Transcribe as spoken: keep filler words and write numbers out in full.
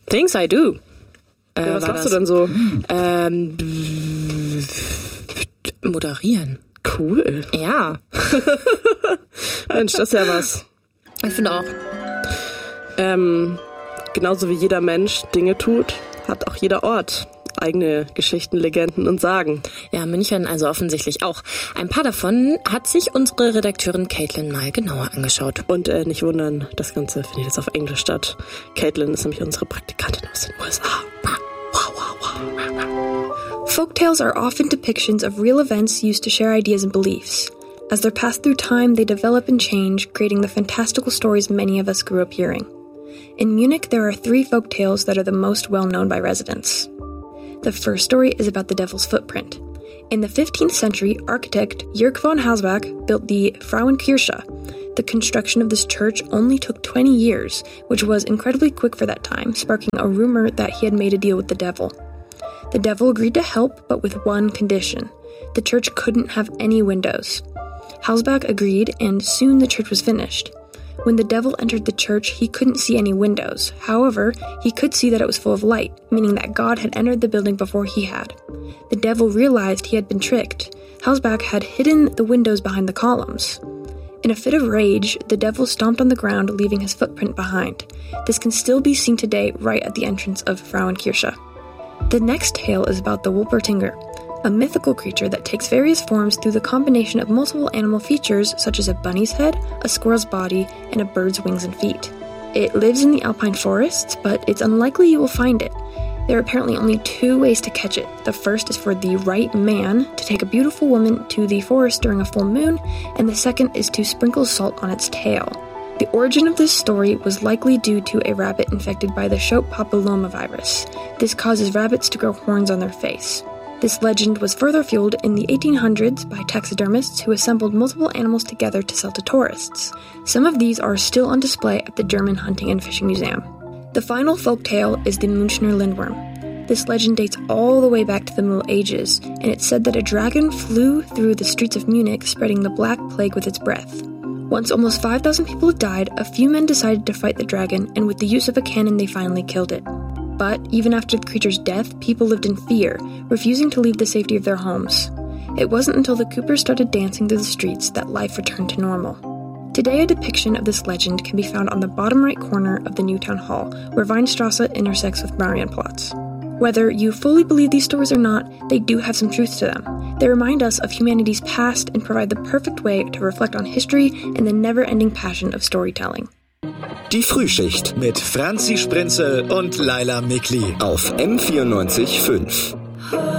Things I do. Äh, ja, was machst das? du denn so? Ähm, moderieren. Cool. Ja. Mensch, das ist ja was. Ich finde auch. Ähm, genauso wie jeder Mensch Dinge tut, hat auch jeder Ort eigene Geschichten, Legenden und Sagen. Ja, München also offensichtlich auch. Ein paar davon hat sich unsere Redakteurin Caitlin mal genauer angeschaut. Und äh, nicht wundern, das Ganze findet jetzt auf Englisch statt. Caitlin ist nämlich unsere Praktikantin aus den U S A. Folktales are often depictions of real events used to share ideas and beliefs. As they're passed through time, they develop and change, creating the fantastical stories many of us grew up hearing. In Munich, there are three folktales that are the most well-known by residents. The first story is about the Devil's Footprint. In the fifteenth century, architect Jörg von Halsbach built the Frauenkirche. The construction of this church only took twenty years, which was incredibly quick for that time, sparking a rumor that he had made a deal with the devil. The devil agreed to help, but with one condition. The church couldn't have any windows. Halsbach agreed, and soon the church was finished. When the devil entered the church, he couldn't see any windows. However, he could see that it was full of light, meaning that God had entered the building before he had. The devil realized he had been tricked. Halsbach had hidden the windows behind the columns. In a fit of rage, the devil stomped on the ground, leaving his footprint behind. This can still be seen today right at the entrance of Frauenkirche. The next tale is about the Wolpertinger, a mythical creature that takes various forms through the combination of multiple animal features such as a bunny's head, a squirrel's body, and a bird's wings and feet. It lives in the alpine forests, but it's unlikely you will find it. There are apparently only two ways to catch it. The first is for the right man to take a beautiful woman to the forest during a full moon, and the second is to sprinkle salt on its tail. The origin of this story was likely due to a rabbit infected by the Shote papillomavirus. This causes rabbits to grow horns on their face. This legend was further fueled in the eighteen hundreds by taxidermists who assembled multiple animals together to sell to tourists. Some of these are still on display at the German Hunting and Fishing Museum. The final folktale is the Münchner Lindworm. This legend dates all the way back to the Middle Ages, and it's said that a dragon flew through the streets of Munich, spreading the Black Plague with its breath. Once almost five thousand people had died, a few men decided to fight the dragon, and with the use of a cannon they finally killed it. But even after the creature's death, people lived in fear, refusing to leave the safety of their homes. It wasn't until the Coopers started dancing through the streets that life returned to normal. Today, a depiction of this legend can be found on the bottom right corner of the new town hall, where Weinstrasse intersects with Marienplatz. Whether you fully believe these stories or not, they do have some truth to them. They remind us of humanity's past and provide the perfect way to reflect on history and the never-ending passion of storytelling. Die Frühschicht mit Franzi Sprinzel und Laila Mikli auf M vierundneunzig Komma fünf.